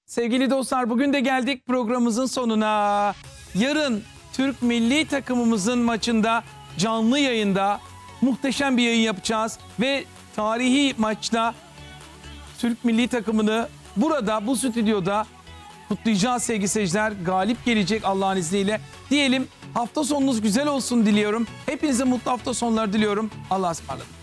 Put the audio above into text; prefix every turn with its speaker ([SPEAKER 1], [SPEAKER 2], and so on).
[SPEAKER 1] Sevgili dostlar, bugün de geldik programımızın sonuna. Yarın Türk milli takımımızın maçında canlı yayında muhteşem bir yayın yapacağız. Ve tarihi maçta Türk milli takımını burada, bu stüdyoda kutlayacağız sevgili seyirciler. Galip gelecek Allah'ın izniyle. Diyelim, hafta sonunuz güzel olsun diliyorum. Hepinize mutlu hafta sonları diliyorum. Allah'a ısmarladık.